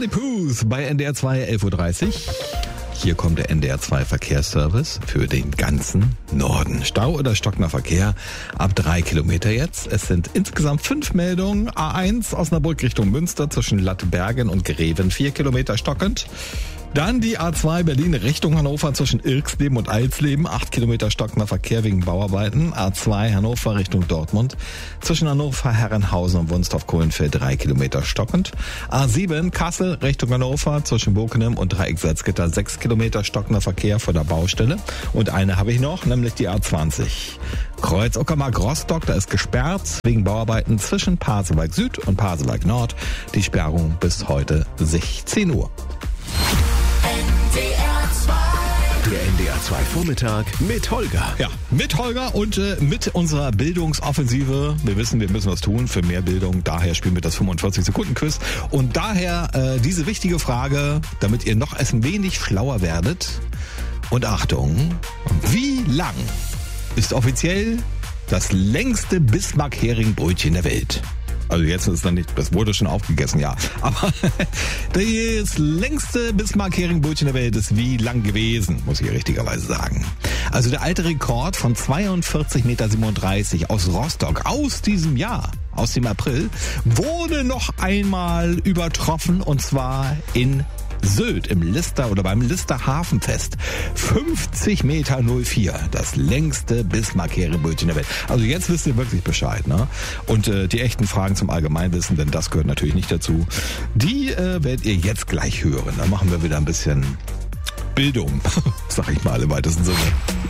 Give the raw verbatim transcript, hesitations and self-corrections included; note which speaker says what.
Speaker 1: Charlie Puth bei N D R zwei, elf Uhr dreißig. Hier kommt der N D R zwei Verkehrsservice für den ganzen Norden. Stau oder stockender Verkehr ab drei Kilometer jetzt. Es sind insgesamt fünf Meldungen. A eins Osnabrück Richtung Münster zwischen Lattebergen und Greven, vier Kilometer stockend. Dann die A zwei Berlin Richtung Hannover zwischen Ilksleben und Alsleben, acht Kilometer stockender Verkehr wegen Bauarbeiten. A zwei Hannover Richtung Dortmund zwischen Hannover, Herrenhausen und Wunstorf-Kohlenfeld, drei Kilometer stockend. A sieben Kassel Richtung Hannover zwischen Bokenem und Dreieck Salzgitter, sechs Kilometer stockender Verkehr vor der Baustelle. Und eine habe ich noch, nämlich die A zwanzig. Kreuz Uckermark-Rostock, da ist gesperrt wegen Bauarbeiten zwischen Pasewalk Süd und Pasewalk Nord. Die Sperrung bis heute sechzehn Uhr.
Speaker 2: Der N D R zwei Vormittag mit Holger.
Speaker 1: Ja, mit Holger und äh, mit unserer Bildungsoffensive. Wir wissen, wir müssen was tun für mehr Bildung. Daher spielen wir das fünfundvierzig Sekunden Quiz. Und daher äh, diese wichtige Frage, damit ihr noch ein wenig schlauer werdet. Und Achtung, wie lang ist offiziell das längste Bismarck-Hering-Brötchen der Welt? Also jetzt ist es noch nicht, das wurde schon aufgegessen, ja. Aber das längste Bismarck-Hering-Brötchen der Welt ist wie lang gewesen, muss ich richtigerweise sagen. Also der alte Rekord von zweiundvierzig Komma siebenunddreißig Meter aus Rostock, aus diesem Jahr, aus dem April, wurde noch einmal übertroffen, und zwar in Sylt im Lister oder beim Lister Hafenfest. fünfzig Komma null vier Meter, das längste Bismarck-Hering-Brötchen der Welt. Also jetzt wisst ihr wirklich Bescheid, ne? Und äh, die echten Fragen zum Allgemeinwissen, denn das gehört natürlich nicht dazu, die äh, werdet ihr jetzt gleich hören. Da machen wir wieder ein bisschen Bildung, sag ich mal im weitesten Sinne.